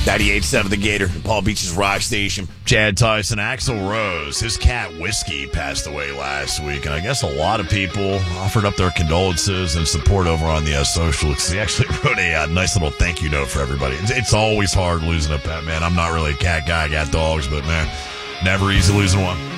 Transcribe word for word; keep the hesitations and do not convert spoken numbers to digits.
ninety-eight point seven The Gator, Palm Beach's rock station. Chad Tyson, Axl Rose, his cat Whiskey passed away last week, and I guess a lot of people offered up their condolences and support over on the uh, social. He actually wrote a uh, nice little thank you note for everybody. It's, it's always hard losing a pet, man. I'm not really a cat guy. I got dogs, but man, never easy losing one.